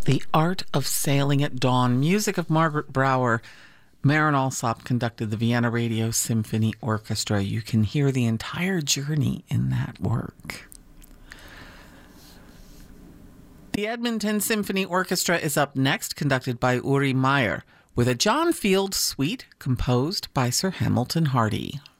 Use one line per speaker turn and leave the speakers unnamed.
The Art of Sailing at Dawn, music of Margaret Brouwer. Marin Alsop conducted the Vienna Radio Symphony Orchestra. You can hear the entire journey in that work. The Edmonton Symphony Orchestra is up next, conducted by Uri Meyer, with a John Field suite composed by Sir Hamilton Hardy.